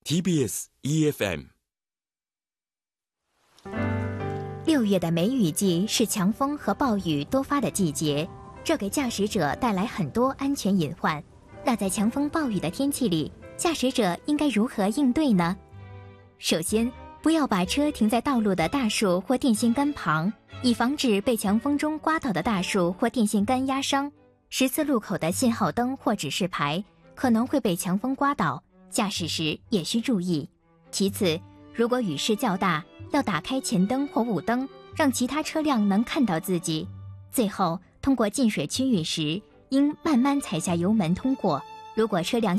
TBS EFM。 6月的梅雨季是强风和暴雨多发的季节，这给驾驶者带来很多安全隐患。那在强风暴雨的天气里，驾驶者应该如何应对呢？首先，不要把车停在道路的大树或电线杆旁，以防止被强风中刮倒的大树或电线杆压伤。十字路口的信号灯或指示牌可能会被强风刮倒，驾驶时也需注意。其次，如果雨势较大，要打开前灯或雾灯，让其他车辆能看到自己。最后，通过进水区域时，应慢慢踩下油门通过。如果车辆